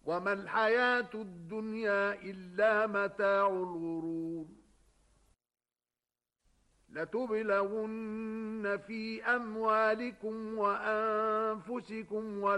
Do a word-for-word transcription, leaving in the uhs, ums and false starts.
وما الحياة الدنيا إلا متاع الغرور لتبلغن في أموالكم وأنفسكم